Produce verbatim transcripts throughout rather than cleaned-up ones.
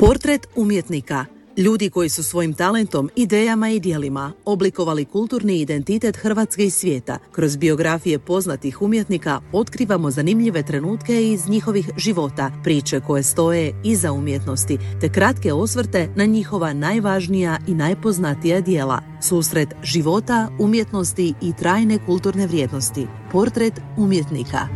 Portret umjetnika. Ljudi koji su svojim talentom, idejama i djelima oblikovali kulturni identitet Hrvatske i svijeta. Kroz biografije poznatih umjetnika otkrivamo zanimljive trenutke iz njihovih života, priče koje stoje iza umjetnosti, te kratke osvrte na njihova najvažnija i najpoznatija djela. Susret života, umjetnosti i trajne kulturne vrijednosti. Portret umjetnika.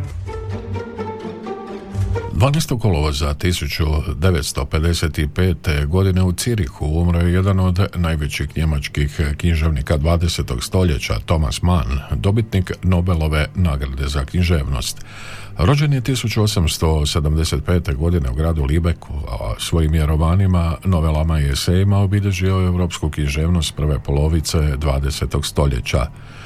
dvanaestog kolovoza tisuću devetsto pedeset pete. godine u Cirihu umro je jedan od najvećih njemačkih književnika dvadesetog stoljeća, Thomas Mann, dobitnik Nobelove nagrade za književnost. Rođen je tisuću osamsto sedamdeset pete. godine u gradu Libeku, a svojim je romanima, novelama i esejima obilježio europsku književnost prve polovice dvadesetog stoljeća.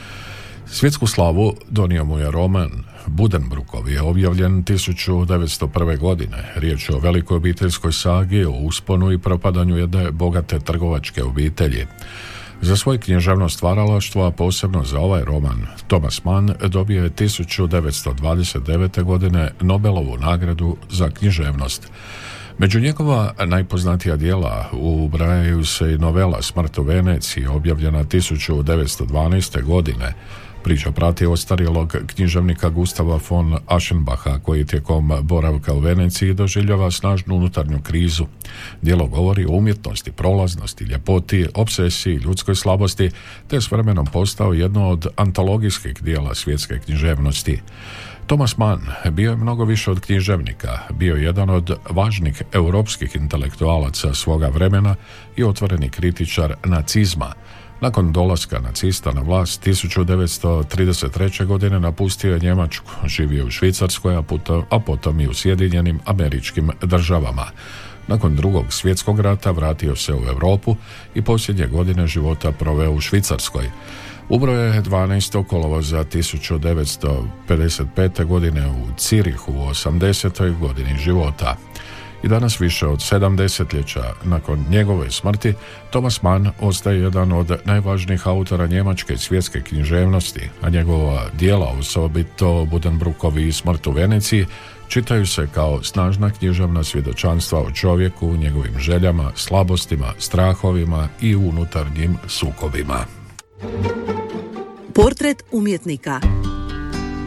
Svjetsku slavu donio mu je roman Buddenbrookovi, je objavljen tisuću devetsto prve. godine. Riječ je o velikoj obiteljskoj sagi, o usponu i propadanju jedne bogate trgovačke obitelji. Za svoje književno stvaralaštvo, a posebno za ovaj roman, Thomas Mann dobio je tisuću devetsto dvadeset devete. godine Nobelovu nagradu za književnost. Među njegova najpoznatija djela ubrajaju se i novela Smrt u Veneciji, objavljena tisuću devetsto dvanaeste. godine. Priča prati ostarjelog književnika Gustava von Aschenbacha, koji tijekom boravka u Veneciji doživljava snažnu unutarnju krizu. Djelo govori o umjetnosti, prolaznosti, ljepoti, obsesiji, ljudskoj slabosti, te s vremenom postao jedno od antologijskih djela svjetske književnosti. Thomas Mann bio je mnogo više od književnika, bio je jedan od važnih europskih intelektualaca svoga vremena i otvoreni kritičar nacizma. Nakon dolaska nacista na vlast tisuću devetsto trideset treće. godine napustio je Njemačku, živio u Švicarskoj, a, puto, a potom i u Sjedinjenim Američkim Državama. Nakon drugog svjetskog rata vratio se u Europu i posljednje godine života proveo u Švicarskoj. Umro je dvanaestog kolovoza tisuću devetsto pedeset pete. godine u Cirihu u osamdesetoj. godini života. I danas, više od sedam desetljeća nakon njegove smrti, Thomas Mann ostaje jedan od najvažnijih autora njemačke i svjetske književnosti, a njegova djela, osobito Buddenbrookovi i Smrt u Veneciji, čitaju se kao snažna književna svjedočanstva o čovjeku, njegovim željama, slabostima, strahovima i unutarnjim sukobima. Portret umjetnika.